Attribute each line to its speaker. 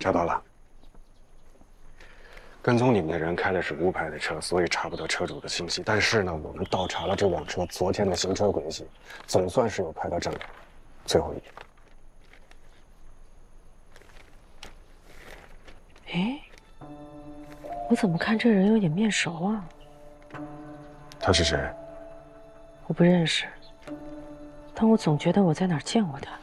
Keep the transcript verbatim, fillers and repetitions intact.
Speaker 1: 找到了。跟踪你们的人开的是无牌的车，所以查不到车主的信息。但是呢，我们倒查了这辆车昨天的行车轨迹，总算是有拍到证据。最后一点。
Speaker 2: 哎，我怎么看这人有点面熟啊？
Speaker 1: 他是谁？
Speaker 2: 我不认识，但我总觉得我在哪儿见过他。